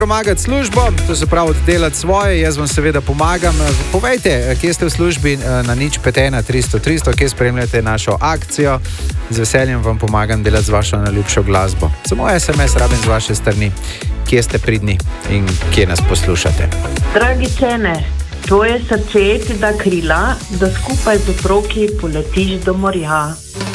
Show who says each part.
Speaker 1: pomagati službo, to se pravi delati svoje, jaz vam seveda pomagam. Povejte, kje ste v službi na 051 300 300, kje spremljate našo akcijo. Z veseljem vam pomagam delati z vašo najljubšo glasbo. Samo SMS rabim z vaše strani, kje ste pridni in kje nas poslušate.
Speaker 2: Dragi Cene, tvoje srce ti da krila, da skupaj z otroki poletiš do morja.